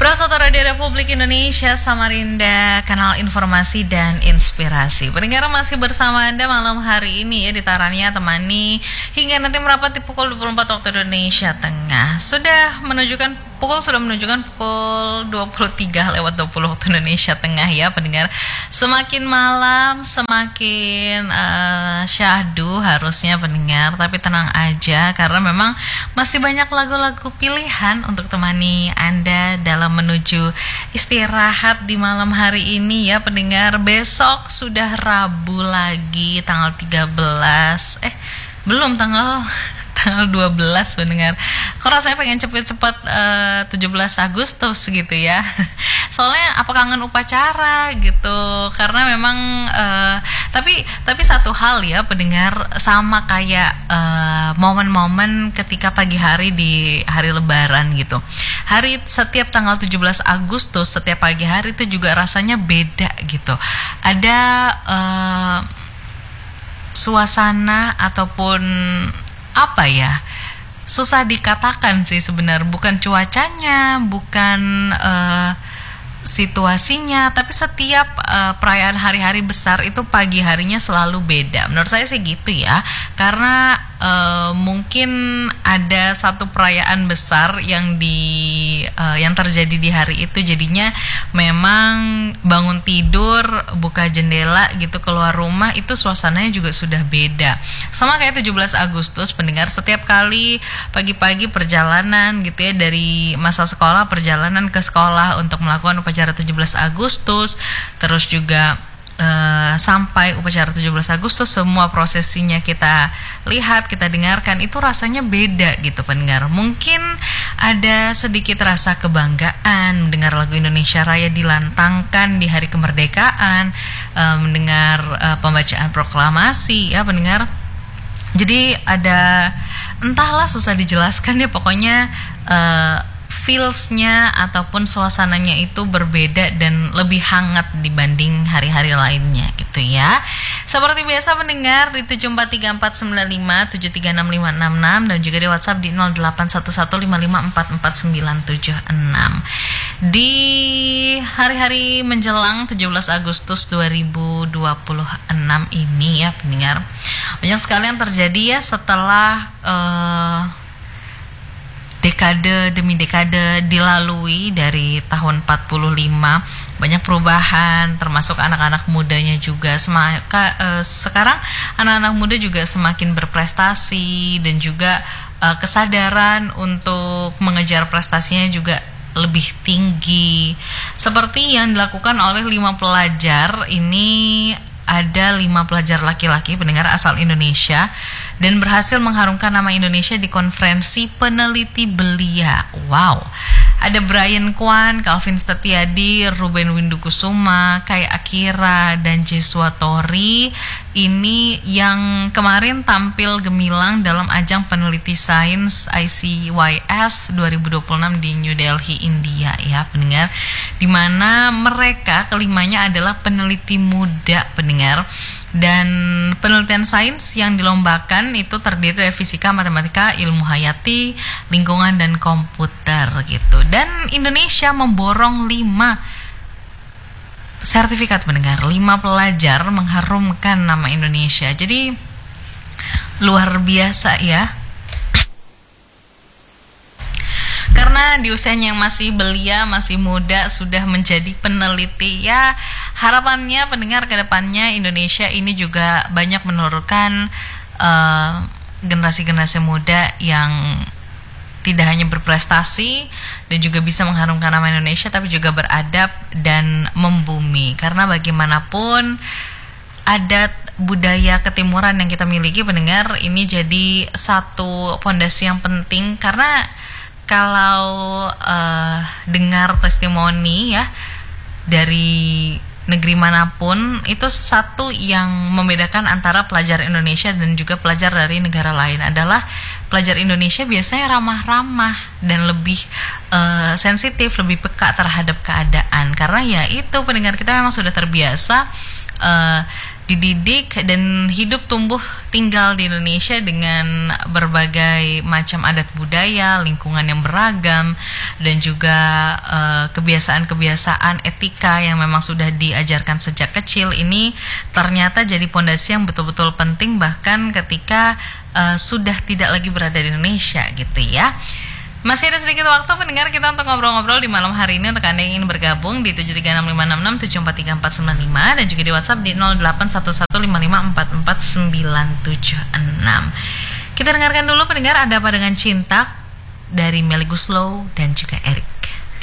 Prasoto Radio Republik Indonesia Samarinda, kanal informasi dan inspirasi. Pendengar masih bersama Anda malam hari ini ya, di Tarania temani hingga nanti merapat di pukul 24 waktu Indonesia Tengah. Sudah menunjukkan pukul 23 lewat 20 waktu Indonesia Tengah ya pendengar. Semakin malam semakin syahdu harusnya pendengar, tapi tenang aja karena memang masih banyak lagu-lagu pilihan untuk temani Anda dalam menuju istirahat di malam hari ini ya pendengar. Besok sudah Rabu lagi tanggal 13 belum tanggal 12 pendengar. Kok rasanya pengen cepet-cepet 17 Agustus gitu ya. Soalnya apa kangen upacara gitu. Karena memang tapi satu hal ya pendengar, sama kayak momen-momen ketika pagi hari di hari Lebaran gitu. Setiap tanggal 17 Agustus setiap pagi hari itu juga rasanya beda gitu. Ada suasana ataupun apa ya, susah dikatakan sih sebenarnya, bukan cuacanya, bukan situasinya, tapi setiap perayaan hari-hari besar itu pagi harinya selalu beda. Menurut saya sih gitu ya, karena mungkin ada satu perayaan besar yang terjadi di hari itu, jadinya memang bangun tidur, buka jendela gitu, keluar rumah itu suasananya juga sudah beda. Sama kayak 17 Agustus pendengar, setiap kali pagi-pagi perjalanan gitu ya, dari masa sekolah perjalanan ke sekolah untuk melakukan upacara 17 Agustus, terus juga sampai upacara 17 Agustus semua prosesinya kita lihat, kita dengarkan, itu rasanya beda gitu pendengar. Mungkin ada sedikit rasa kebanggaan mendengar lagu Indonesia Raya dilantangkan di hari kemerdekaan, mendengar pembacaan proklamasi ya pendengar. Jadi ada, entahlah susah dijelaskan ya, pokoknya feels-nya ataupun suasananya itu berbeda dan lebih hangat dibanding hari-hari lainnya gitu ya. Seperti biasa pendengar di 7434575736566 dan juga di WhatsApp di 081155449976. Di hari-hari menjelang 17 Agustus 2026 ini ya pendengar, banyak sekali yang terjadi ya setelah dekade demi dekade dilalui dari tahun 45. Banyak perubahan termasuk anak-anak mudanya juga. Sekarang anak-anak muda juga semakin berprestasi dan juga kesadaran untuk mengejar prestasinya juga lebih tinggi. Seperti yang dilakukan oleh 5 pelajar ini. Ada 5 pelajar laki-laki pendengar asal Indonesia dan berhasil mengharumkan nama Indonesia di konferensi peneliti belia. Wow. Ada Brian Kwan, Calvin Setiadi, Ruben Windukusuma, Kai Akira, dan Jesua Tori. Ini yang kemarin tampil gemilang dalam ajang peneliti sains ICYS 2026 di New Delhi, India ya pendengar. Di mana mereka kelimanya adalah peneliti muda pendengar. Dan penelitian sains yang dilombakan itu terdiri dari fisika, matematika, ilmu hayati, lingkungan, dan komputer gitu. Dan Indonesia memborong 5 sertifikat pendengar, 5 pelajar mengharumkan nama Indonesia. Jadi luar biasa ya. Karena di usianya yang masih belia, masih muda, sudah menjadi peneliti ya. Harapannya pendengar ke depannya Indonesia ini juga banyak menurunkan generasi-generasi muda yang tidak hanya berprestasi dan juga bisa mengharumkan nama Indonesia, tapi juga beradab dan membumi. Karena bagaimanapun adat budaya ketimuran yang kita miliki pendengar ini jadi satu fondasi yang penting. Karena kalau dengar testimoni ya dari negeri manapun, itu satu yang membedakan antara pelajar Indonesia dan juga pelajar dari negara lain adalah pelajar Indonesia biasanya ramah-ramah dan lebih sensitif, lebih peka terhadap keadaan. Karena ya itu pendengar, kita memang sudah terbiasa dididik dan hidup tumbuh tinggal di Indonesia dengan berbagai macam adat budaya, lingkungan yang beragam, dan juga kebiasaan-kebiasaan etika yang memang sudah diajarkan sejak kecil, ini ternyata jadi pondasi yang betul-betul penting bahkan ketika sudah tidak lagi berada di Indonesia gitu ya. Masih ada sedikit waktu pendengar kita untuk ngobrol-ngobrol di malam hari ini. Untuk Anda yang ingin bergabung di 736567449 dan juga di WhatsApp di 081155444976. Kita dengarkan dulu pendengar Ada Apa Dengan Cinta dari Melly Goeslaw dan juga Erik.